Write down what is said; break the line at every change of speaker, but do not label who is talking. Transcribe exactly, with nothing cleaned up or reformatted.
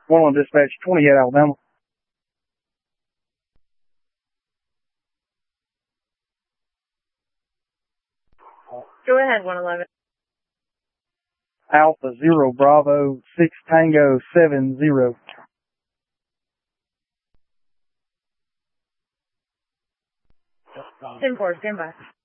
one on dispatch, twenty eight Alabama.
Go ahead, one eleven.
Alpha zero Bravo six Tango seven zero.
ten four, stand by.